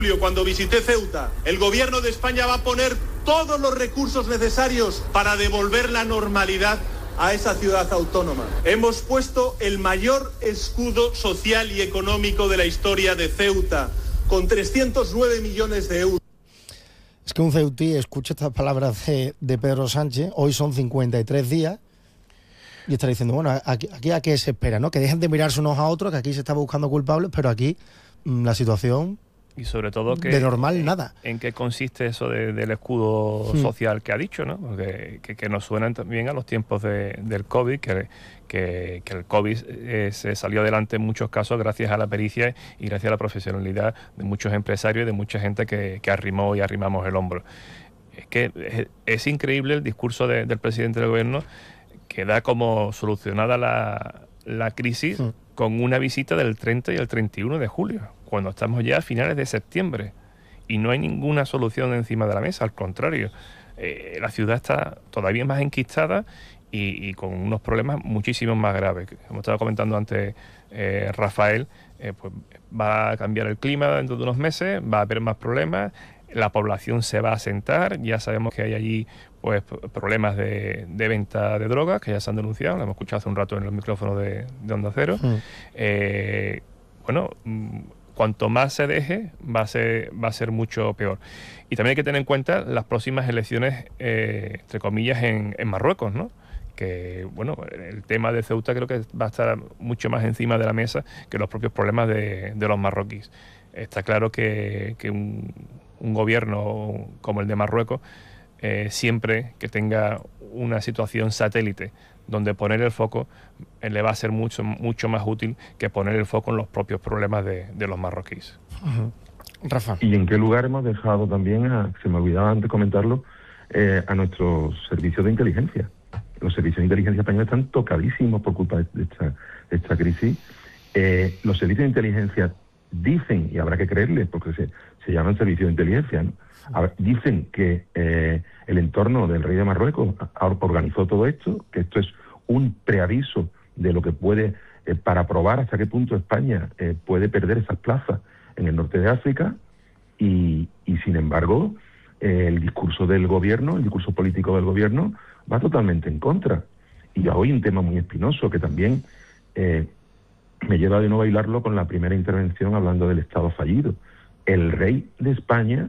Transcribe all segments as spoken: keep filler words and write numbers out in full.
Cuando visité Ceuta, el gobierno de España va a poner todos los recursos necesarios para devolver la normalidad a esa ciudad autónoma. Hemos puesto el mayor escudo social y económico de la historia de Ceuta, con trescientos nueve millones de euros. Es que un ceutí escucha estas palabras de, de Pedro Sánchez, hoy son cincuenta y tres días, y está diciendo, bueno, aquí, aquí a qué se espera, ¿no? Que dejen de mirarse unos a otros, que aquí se está buscando culpables, pero aquí mmm, la situación... Y sobre todo que... De normal, nada. ¿En qué consiste eso de, del escudo Hmm. social que ha dicho, ¿no? Porque, que, que nos suenan también a los tiempos de, del COVID, que, que, que el COVID eh, se salió adelante en muchos casos gracias a la pericia y gracias a la profesionalidad de muchos empresarios y de mucha gente que, que arrimó y arrimamos el hombro. Es que es, es increíble el discurso de, del presidente del gobierno, que da como solucionada la, la crisis hmm. con una visita del treinta y el treinta y uno de julio. Cuando estamos ya a finales de septiembre y no hay ninguna solución encima de la mesa, al contrario, eh, la ciudad está todavía más enquistada y, y con unos problemas muchísimo más graves. Como estaba comentando antes eh, Rafael, eh, pues va a cambiar el clima dentro de unos meses, va a haber más problemas, la población se va a asentar, ya sabemos que hay allí pues problemas de, de venta de drogas que ya se han denunciado, lo hemos escuchado hace un rato en los micrófonos de, de Onda Cero. Sí. Eh, bueno... Cuanto más se deje, va a ser, va a ser mucho peor. Y también hay que tener en cuenta las próximas elecciones, eh, entre comillas, en, en Marruecos, ¿no? Que, bueno, el tema de Ceuta creo que va a estar mucho más encima de la mesa que los propios problemas de, de los marroquíes. Está claro que, que un, un gobierno como el de Marruecos, eh, siempre que tenga una situación satélite donde poner el foco, eh, le va a ser mucho, mucho más útil que poner el foco en los propios problemas de, de los marroquíes. Uh-huh. Rafa. ¿Y en qué lugar hemos dejado también, a, se me olvidaba antes comentarlo, eh, a nuestros servicios de inteligencia? Los servicios de inteligencia españoles están tocadísimos por culpa de esta, de esta crisis. Eh, los servicios de inteligencia dicen, y habrá que creerles porque se, se llaman servicios de inteligencia, ¿no? A, dicen que eh, el entorno del rey de Marruecos organizó todo esto, que esto es un preaviso de lo que puede, eh, para probar hasta qué punto España eh, puede perder esas plazas en el norte de África, y, y sin embargo eh, el discurso del gobierno, el discurso político del gobierno va totalmente en contra. Y hoy un tema muy espinoso que también eh, me lleva de nuevo a hilarlo con la primera intervención hablando del Estado fallido. El rey de España,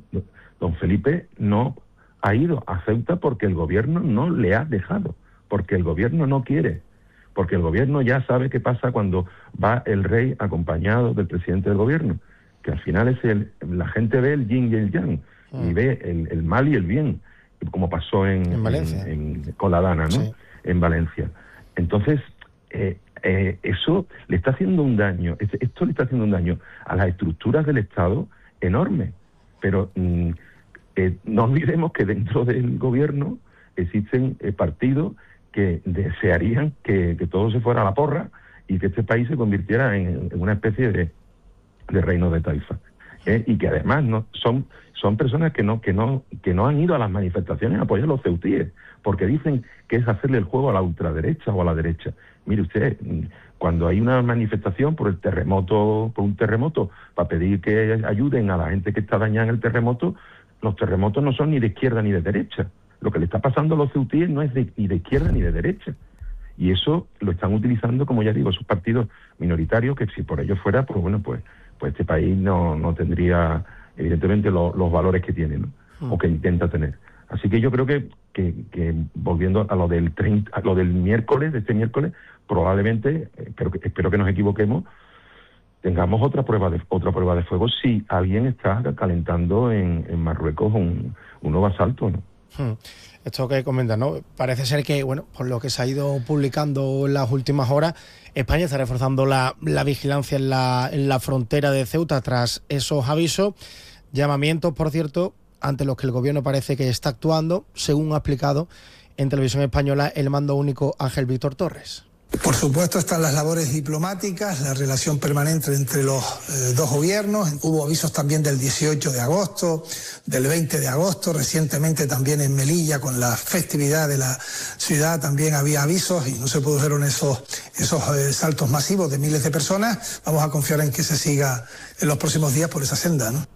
don Felipe, no ha ido a Ceuta porque el gobierno no le ha dejado, porque el gobierno no quiere, porque el gobierno ya sabe qué pasa cuando va el rey acompañado del presidente del gobierno, que al final es el, la gente ve el yin y el yang, ah. y ve el, el mal y el bien, como pasó en, en Valencia, en, en, con la Dana, ¿no? Sí. En Valencia. Entonces, eh, eh, eso le está haciendo un daño, esto le está haciendo un daño a las estructuras del Estado enorme, pero mm, eh, no olvidemos que dentro del gobierno existen eh, partidos que desearían que, que todo se fuera a la porra y que este país se convirtiera en, en una especie de, de reino de taifa, ¿eh? Y que además no son son personas que no que no que no han ido a las manifestaciones a apoyar a los ceutíes porque dicen que es hacerle el juego a la ultraderecha o a la derecha. Mire usted, cuando hay una manifestación por el terremoto, por un terremoto, para pedir que ayuden a la gente que está dañada en el terremoto, los terremotos no son ni de izquierda ni de derecha. Lo que le está pasando a los ceutíes no es de, ni de izquierda ni de derecha. Y eso lo están utilizando, como ya digo, esos partidos minoritarios que si por ellos fuera, pues bueno, pues pues este país no, no tendría evidentemente lo, los valores que tiene, ¿no? Mm. O que intenta tener. Así que yo creo que, que, que volviendo a lo del treinta, a lo del miércoles, de este miércoles, probablemente, espero que, espero que nos equivoquemos, tengamos otra prueba de otra prueba de fuego si alguien está calentando en, en Marruecos un, un nuevo asalto, ¿no? Hmm. Esto que comentas, ¿no? Parece ser que, bueno, por lo que se ha ido publicando en las últimas horas, España está reforzando la, la vigilancia en la, en la frontera de Ceuta tras esos avisos, llamamientos, por cierto, ante los que el gobierno parece que está actuando, según ha explicado en Televisión Española el mando único Ángel Víctor Torres. Por supuesto están las labores diplomáticas, la relación permanente entre los eh, dos gobiernos. Hubo avisos también del dieciocho de agosto, del veinte de agosto, recientemente también en Melilla con la festividad de la ciudad también había avisos y no se produjeron esos, esos eh, saltos masivos de miles de personas. Vamos a confiar en que se siga en los próximos días por esa senda, ¿no?